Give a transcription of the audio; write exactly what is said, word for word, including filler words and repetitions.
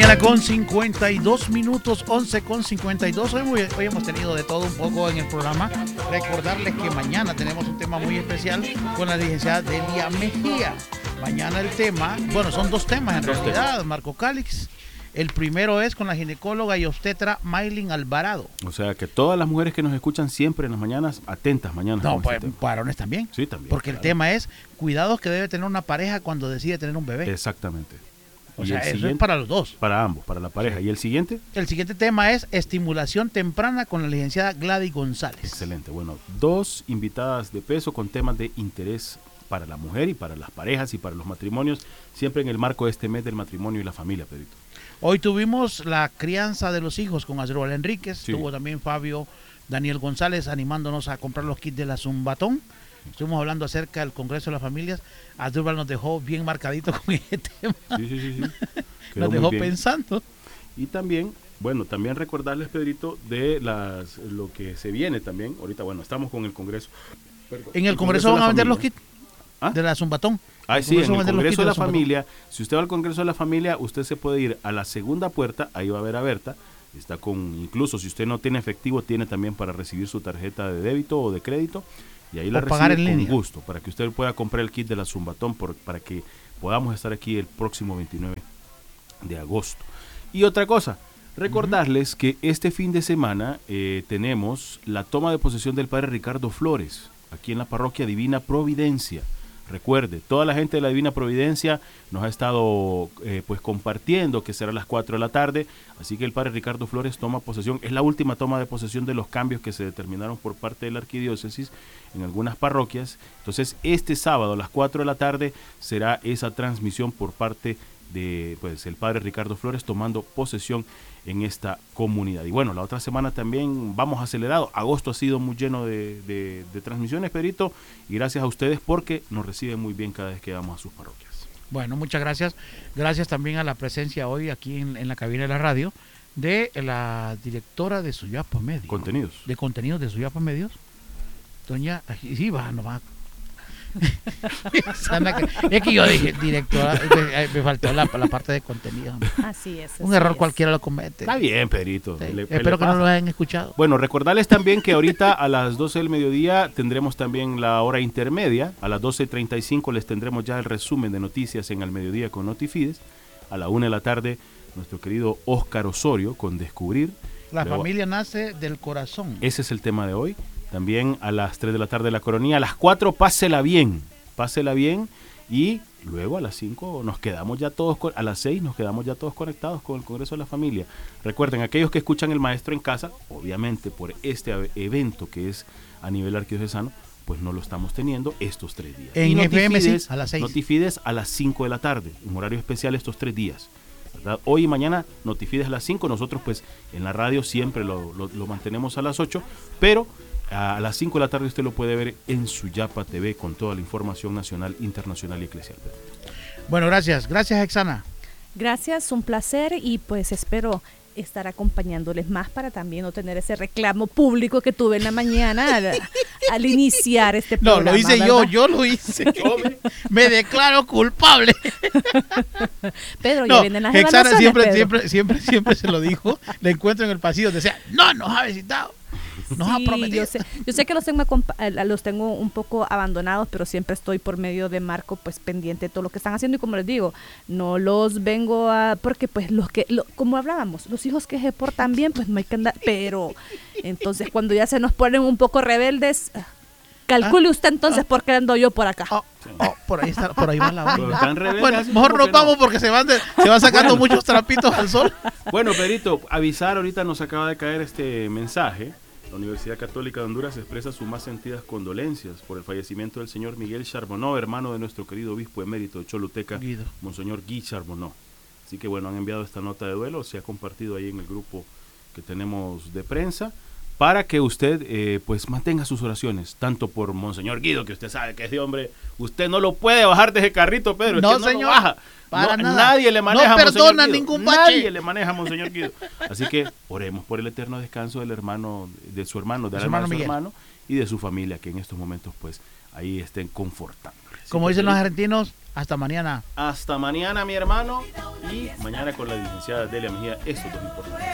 mañana con cincuenta y dos minutos, once con cincuenta y dos. Hoy, hoy hemos tenido de todo un poco en el programa. Recordarles que mañana tenemos un tema muy especial con la licenciada Delia Mejía. Mañana el tema, bueno, son dos temas en dos realidad, temas. Marco Cálix. El primero es con la ginecóloga y obstetra Maylin Alvarado. O sea, que todas las mujeres que nos escuchan siempre en las mañanas, atentas mañana. No, pues este varones también. Sí, también. Porque claro. El tema es cuidados que debe tener una pareja cuando decide tener un bebé. Exactamente. O sea, eso es para los dos. Para ambos, para la pareja. ¿Y el siguiente? El siguiente tema es estimulación temprana con la licenciada Gladys González. Excelente. Bueno, dos invitadas de peso con temas de interés para la mujer y para las parejas y para los matrimonios, siempre en el marco de este mes del matrimonio y la familia, Pedrito. Hoy tuvimos la crianza de los hijos con Asdrúbal Enríquez, sí. Tuvo también Fabio Daniel González animándonos a comprar los kits de la Zumbatón. Estuvimos hablando acerca del Congreso de las Familias. Asdrúbal nos dejó bien marcadito con ese tema. Sí, sí, sí. sí. Nos dejó pensando. Y también, bueno, también recordarles, Pedrito, de las lo que se viene también. Ahorita, bueno, estamos con el Congreso. Perdón, en el, el Congreso, Congreso van a vender los kits ¿Ah? de la Zumbatón. Ah, sí, en el Congreso de la Familia, si usted va al Congreso de la Familia, usted se puede ir a la segunda puerta, ahí va a ver a Berta, está con, incluso si usted no tiene efectivo, tiene también para recibir su tarjeta de débito o de crédito, y ahí la recibe con gusto, para que usted pueda comprar el kit de la Zumbatón, por, para que podamos estar aquí el próximo veintinueve de agosto. Y otra cosa, recordarles uh-huh. que este fin de semana eh, tenemos la toma de posesión del padre Ricardo Flores, aquí en la parroquia Divina Providencia. Recuerde, toda la gente de la Divina Providencia nos ha estado eh, pues compartiendo que será a las cuatro de la tarde, así que el padre Ricardo Flores toma posesión, es la última toma de posesión de los cambios que se determinaron por parte de la arquidiócesis en algunas parroquias. Entonces este sábado a las cuatro de la tarde será esa transmisión por parte de pues el padre Ricardo Flores tomando posesión en esta comunidad. Y bueno, la otra semana también vamos acelerado. Agosto ha sido muy lleno de, de, de transmisiones, Pedrito, y gracias a ustedes porque nos reciben muy bien cada vez que vamos a sus parroquias. Bueno, muchas gracias. Gracias también a la presencia hoy aquí en, en la cabina de la radio de la directora de Suyapa Medios. Contenidos. De contenidos de Suyapa Medios. Doña, sí, va, no va. Es que yo dije, directora, me, me faltó la, la parte de contenido. Así es. Un así error es. Cualquiera lo comete. Está bien, Pedrito. Sí. Le, Espero le que no lo hayan escuchado. Bueno, recordarles también que ahorita a las doce del mediodía tendremos también la hora intermedia. A las doce treinta y cinco les tendremos ya el resumen de noticias en Al Mediodía con Notifides. A la una de la tarde, nuestro querido Óscar Osorio con Descubrir. La Luego, familia nace del corazón. Ese es el tema de hoy. También a las tres de la tarde la coronía, a las cuatro pásela bien, pásela bien y luego a las cinco nos quedamos ya todos, a las seis nos quedamos ya todos conectados con el Congreso de la Familia. Recuerden, aquellos que escuchan El Maestro en Casa, obviamente por este evento que es a nivel arquidiocesano, pues no lo estamos teniendo estos tres días. En F M sí, a las seis. Notifides a las cinco de la tarde, un horario especial estos tres días. ¿Verdad? Hoy y mañana Notifides a las cinco, nosotros pues en la radio siempre lo, lo, lo mantenemos a las ocho, pero a las cinco de la tarde usted lo puede ver en Suyapa T V con toda la información nacional, internacional y eclesial. Bueno, gracias. Gracias, Exana. Gracias, un placer y pues espero estar acompañándoles más para también no tener ese reclamo público que tuve en la mañana al, al iniciar este programa. No, lo hice ¿verdad? yo, yo lo hice. Yo me, me declaro culpable. Pedro, no, ya vienen las Exana siempre, Pedro. siempre, siempre, siempre se lo dijo. Le encuentro en el pasillo, decía, no, nos ha visitado. Nos sí, ha prometido. Yo sé, yo sé que los tengo, los tengo un poco abandonados, pero siempre estoy por medio de Marco, pues pendiente de todo lo que están haciendo y como les digo, no los vengo a, porque pues los que, lo, como hablábamos, los hijos que se portan bien, pues no hay que andar, pero entonces cuando ya se nos ponen un poco rebeldes, calcule usted entonces ah, por qué ando yo por acá. Oh, oh, por ahí está, por ahí va la vaina. Rebeldes, bueno, mejor nos vamos no. porque se van, de, se van sacando bueno. muchos trapitos al sol. Bueno, Pedrito, avisar, ahorita nos acaba de caer este mensaje. La Universidad Católica de Honduras expresa sus más sentidas condolencias por el fallecimiento del señor Miguel Charbonneau, hermano de nuestro querido obispo emérito de Choluteca, Guido. Monseñor Guy Charbonneau. Así que bueno, han enviado esta nota de duelo, se ha compartido ahí en el grupo que tenemos de prensa, para que usted eh, pues mantenga sus oraciones, tanto por Monseñor Guido, que usted sabe que ese hombre, usted no lo puede bajar de ese carrito, Pedro, no, es que no señor, lo baja. Para no, nada. Nadie le maneja no a Monseñor perdona Guido. ningún bache. Nadie le maneja a Monseñor Guido. Así que oremos por el eterno descanso del hermano, de su hermano, del alma de su hermano y de su familia, que en estos momentos pues ahí estén confortándoles. Como dicen los argentinos, hasta mañana. Hasta mañana, mi hermano. Y mañana con la licenciada Delia Mejía, estos dos importantes.